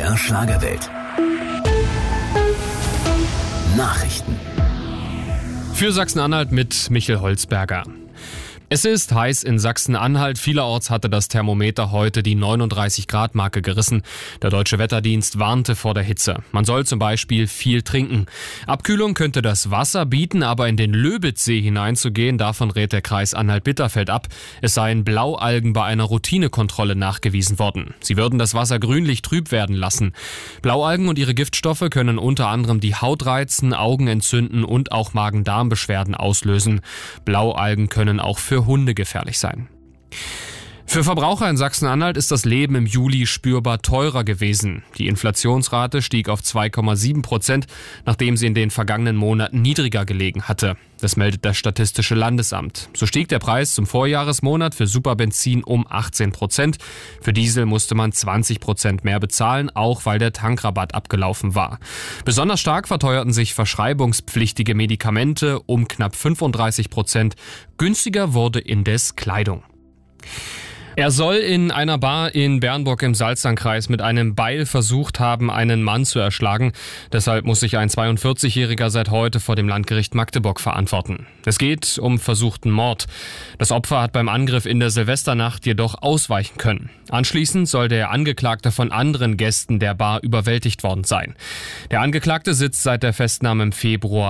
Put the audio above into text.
MDR Schlagerwelt. Nachrichten. Für Sachsen-Anhalt mit Michel Holzberger. Es ist heiß in Sachsen-Anhalt. Vielerorts hatte das Thermometer heute die 39-Grad-Marke gerissen. Der Deutsche Wetterdienst warnte vor der Hitze. Man soll zum Beispiel viel trinken. Abkühlung könnte das Wasser bieten, aber in den Löbitzsee hineinzugehen, davon rät der Kreis Anhalt-Bitterfeld ab. Es seien Blaualgen bei einer Routinekontrolle nachgewiesen worden. Sie würden das Wasser grünlich trüb werden lassen. Blaualgen und ihre Giftstoffe können unter anderem die Haut reizen, Augen entzünden und auch Magen-Darm-Beschwerden auslösen. Blaualgen können auch für Hunde gefährlich sein. Für Verbraucher in Sachsen-Anhalt ist das Leben im Juli spürbar teurer gewesen. Die Inflationsrate stieg auf 2,7%, nachdem sie in den vergangenen Monaten niedriger gelegen hatte. Das meldet das Statistische Landesamt. So stieg der Preis zum Vorjahresmonat für Superbenzin um 18%. Für Diesel musste man 20% mehr bezahlen, auch weil der Tankrabatt abgelaufen war. Besonders stark verteuerten sich verschreibungspflichtige Medikamente um knapp 35%. Günstiger wurde indes Kleidung. Er soll in einer Bar in Bernburg im Salzlandkreis mit einem Beil versucht haben, einen Mann zu erschlagen. Deshalb muss sich ein 42-Jähriger seit heute vor dem Landgericht Magdeburg verantworten. Es geht um versuchten Mord. Das Opfer hat beim Angriff in der Silvesternacht jedoch ausweichen können. Anschließend soll der Angeklagte von anderen Gästen der Bar überwältigt worden sein. Der Angeklagte sitzt seit der Festnahme im Februar